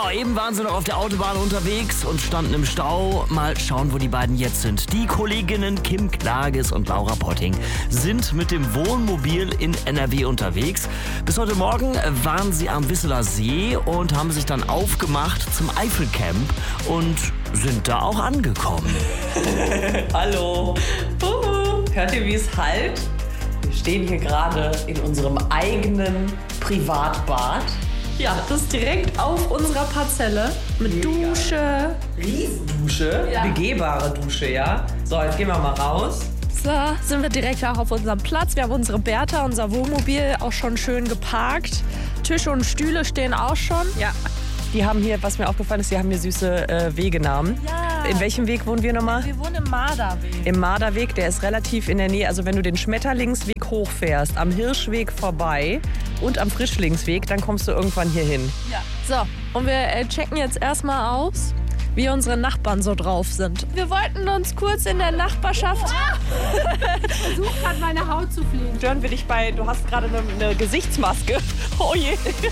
eben waren sie noch auf der Autobahn unterwegs und standen im Stau. Mal schauen, wo die beiden jetzt sind. Die Kolleginnen Kim Klages und Laura Potting sind mit dem Wohnmobil in NRW unterwegs. Bis heute Morgen waren sie am Wisseler See und haben sich dann aufgemacht zum Eifelcamp und sind da auch angekommen. Hallo. Hört ihr, wie es hallt? Wir stehen hier gerade in unserem eigenen Privatbad. Ja, das ist direkt auf unserer Parzelle mit Dusche. Riesendusche, ja. Begehbare Dusche, ja. So, jetzt gehen wir mal raus. So, sind wir direkt auch auf unserem Platz. Wir haben unsere Bertha, unser Wohnmobil, auch schon schön geparkt. Tische und Stühle stehen auch schon. Ja. Die haben hier, was mir aufgefallen ist, die haben hier süße Wegenamen. Ja. In welchem Weg wohnen wir nochmal? Wir wohnen im Marderweg. Im Marderweg, der ist relativ in der Nähe. Also wenn du den Schmetterlingsweg hochfährst, am Hirschweg vorbei und am Frischlingsweg, dann kommst du irgendwann hier hin. Ja. So, und wir checken jetzt erstmal aus, wie unsere Nachbarn so drauf sind. Wir wollten uns kurz in der Nachbarschaft... Ich versuche gerade meine Haut zu fliegen. Stören wir dich bei, du hast gerade eine Gesichtsmaske. Oh je.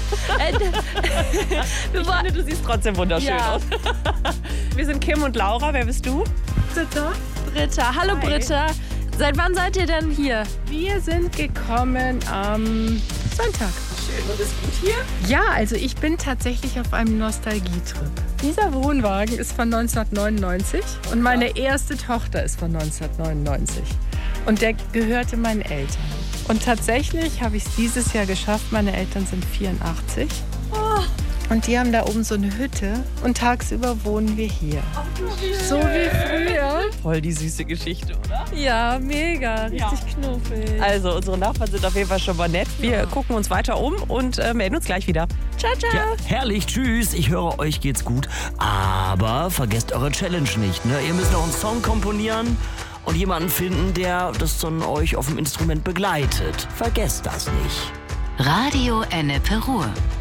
Ich finde, du siehst trotzdem wunderschön aus. Wir sind Kim und Laura. Wer bist du? Britta. Hallo. Hi. Britta. Seit wann seid ihr denn hier? Wir sind gekommen am Sonntag. Schön. Und ist gut hier? Ja, also ich bin tatsächlich auf einem Nostalgietrip. Dieser Wohnwagen ist von 1999 und meine erste Tochter ist von 1999. Und der gehörte meinen Eltern. Und tatsächlich habe ich es dieses Jahr geschafft. Meine Eltern sind 84. Oh. Und die haben da oben so eine Hütte und tagsüber wohnen wir hier. So wie früher. Voll die süße Geschichte, oder? Ja, mega. Richtig knuffig. Also unsere Nachbarn sind auf jeden Fall schon mal nett. Wir gucken uns weiter um und melden uns gleich wieder. Ciao, ciao. Ja, herrlich, tschüss. Ich höre, euch geht's gut. Aber vergesst eure Challenge nicht, ne? Ihr müsst noch einen Song komponieren und jemanden finden, der das dann euch auf dem Instrument begleitet. Vergesst das nicht. Radio Ennepe Ruhr.